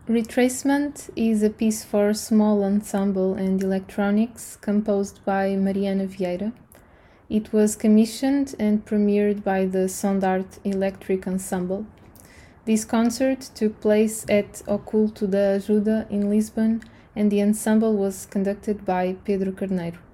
Retracement is a piece for small ensemble and electronics composed by Mariana Vieira. It was commissioned and premiered by the Sondart Electric Ensemble. This concert took place at Oculto da Ajuda in Lisbon, and the ensemble was conducted by Pedro Carneiro.